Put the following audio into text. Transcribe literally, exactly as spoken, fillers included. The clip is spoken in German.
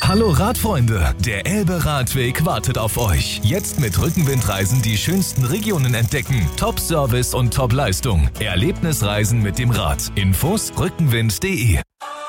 Hallo Radfreunde, der Elbe-Radweg wartet auf euch. Jetzt mit Rückenwindreisen die schönsten Regionen entdecken. Top-Service und Top-Leistung. Erlebnisreisen mit dem Rad. Infos rückenwind punkt de